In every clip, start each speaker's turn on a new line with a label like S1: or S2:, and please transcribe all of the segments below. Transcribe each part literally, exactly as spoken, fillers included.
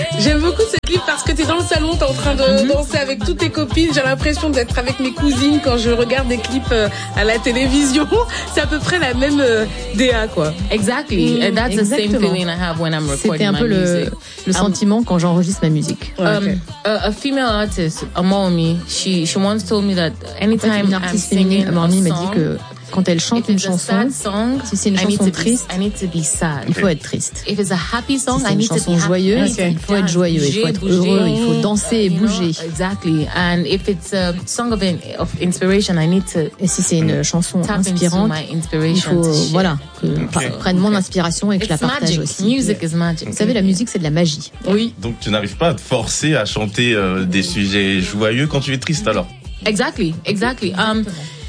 S1: J'aime beaucoup ce clip parce que t'es dans le salon, t'es en train de mm-hmm. danser avec toutes tes copines. J'ai l'impression d'être avec mes cousines quand je regarde des clips à la télévision. C'est à peu près la même euh, D A, quoi.
S2: Exactly. Mm, that's Exactement. the same feeling I have when I'm recording
S3: C'était un peu le, le sentiment um, quand j'enregistre ma musique.
S2: Um, okay. a, a female artist, Amomi, she she once told me that anytime
S3: une artiste féminine, Amomi m'a dit que quand elle chante une chanson, song, si c'est une chanson triste,
S2: be,
S3: il faut être triste.
S2: If it's a happy song,
S3: si c'est une chanson joyeuse, okay. il faut être joyeux, il faut être heureux, il faut danser et bouger.
S2: Know, exactly. And if it's a song of, in, of inspiration, I need to.
S3: Et si c'est une chanson inspirante, il faut voilà que okay. prenne mon inspiration et que
S2: It's
S3: je la partage
S2: magic.
S3: aussi.
S2: Music is magic.
S3: Vous savez, la musique c'est de la magie.
S1: Oui.
S4: Donc tu n'arrives pas à te forcer à chanter euh, des sujets joyeux quand tu es triste alors.
S2: Exactly, exactly. Um.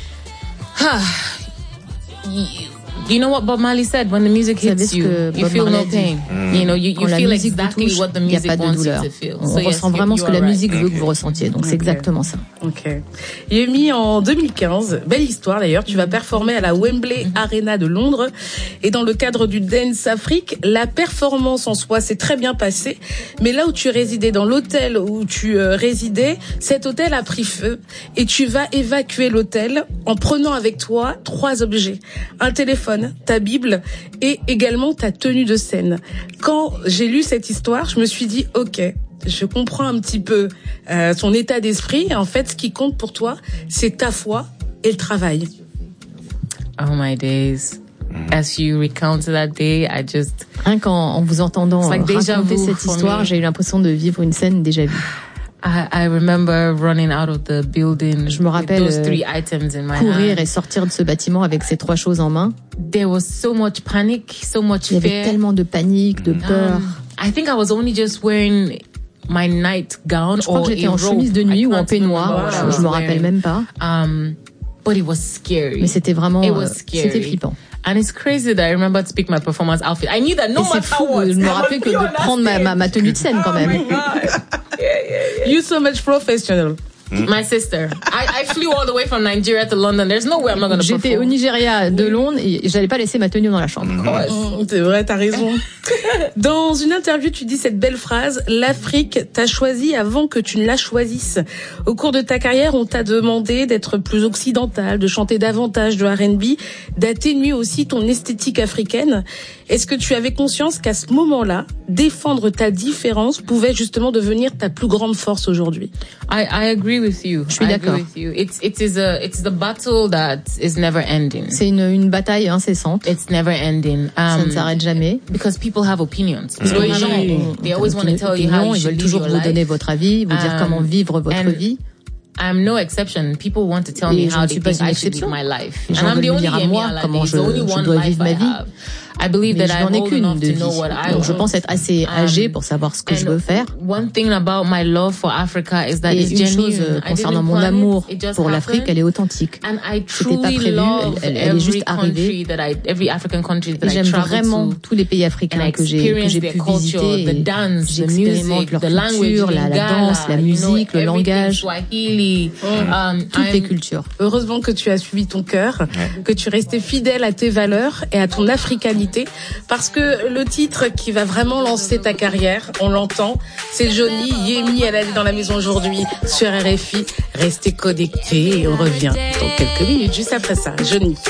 S2: You know what Bob Marley said, when the music hits you, you feel no pain. Mm. You know, you, you feel exactly touche, what the music wants you to feel.
S3: On so ressent yes, vraiment ce que la musique right. veut que vous ressentiez. Donc okay. c'est exactement ça.
S1: Ok. Yemi, en deux mille quinze, belle histoire d'ailleurs, tu vas performer à la Wembley mm-hmm. Arena de Londres. Et dans le cadre du Dance Afrique, la performance en soi s'est très bien passée. Mais là où tu résidais, dans l'hôtel où tu euh, résidais, cet hôtel a pris feu. Et tu vas évacuer l'hôtel en prenant avec toi trois objets. Un téléphone, ta Bible et également ta tenue de scène. Quand j'ai lu cette histoire, je me suis dit, ok, je comprends un petit peu euh, son état d'esprit. En fait, ce qui compte pour toi, c'est ta foi et le travail.
S2: Oh my days. As you recount that day, I just...
S3: Rien qu'en en vous entendant like raconter cette histoire, j'ai eu l'impression de vivre une scène déjà vue.
S2: I, I remember running out of the building.
S3: Je me rappelle
S2: those three items in my
S3: courir
S2: hand.
S3: et sortir de ce bâtiment avec ces trois choses en main.
S2: There was so much panic, so much
S3: fear.
S2: Il
S3: y avait tellement de panique, de peur.
S2: Um, I think I was only just wearing my night gown.
S3: Je crois
S2: or
S3: que j'étais
S2: a
S3: en chemise de nuit ou en peignoir. Je, je me rappelle même pas.
S2: Um, but it was scary.
S3: Mais c'était vraiment, euh, c'était flippant.
S2: And it's crazy that I remember to pick my performance outfit. I knew that no matter
S3: what. Je me rappelais que de prendre ma, ma, ma tenue de scène quand même.
S1: Oh my God. Yeah, yeah, yeah. You so much professional.
S2: My sister. I, I flew all the way from Nigeria to London. There's no way I'm not going to perform.
S3: J'étais au Nigeria de Londres et j'allais pas laisser ma tenue dans la chambre.
S1: Mmh, c'est vrai, t'as raison. Dans une interview, tu dis cette belle phrase: l'Afrique t'a choisi avant que tu ne la choisisses. Au cours de ta carrière, on t'a demandé d'être plus occidental, de chanter davantage de R and B, d'atténuer aussi ton esthétique africaine. Est-ce que tu avais conscience qu'à ce moment-là, défendre ta différence pouvait justement devenir ta plus grande force aujourd'hui?
S2: I, I agree with you.
S3: Je suis d'accord.
S2: It's it is a it's the battle that is never ending.
S3: C'est une une bataille incessante.
S2: It's never ending. Um,
S3: Ça ne s'arrête jamais.
S2: Because people have opinions.
S3: Parce que les gens ont,
S2: they always want to tell you how you
S3: ils veulent toujours vous donner votre avis, vous dire comment vivre votre vie.
S2: I'm no exception. People want to tell me how they think I should live my life.
S3: And I'm the only Yemi comment je, je dois vivre ma vie.
S2: I believe that
S3: je n'en ai qu'une de vie. Donc je pense être assez âgée pour savoir ce que je veux faire.
S2: One thing about my love for Africa is that
S3: Et
S2: it's
S3: une
S2: genuine.
S3: chose concernant mon amour pour l'Afrique, elle est authentique. C'était pas prévu, elle, elle est juste arrivée. Et j'aime vraiment tous les pays africains que j'ai que j'ai pu visiter. J'expérimente leur culture, la, la danse, la musique, le langage, toutes les cultures.
S1: Heureusement que tu as suivi ton cœur, que tu restais fidèle à tes valeurs et à ton africanité. Parce que le titre qui va vraiment lancer ta carrière, on l'entend, c'est Johnny. Yemi, elle est dans la maison aujourd'hui sur R F I. Restez connectés et on revient dans quelques minutes juste après ça. Johnny.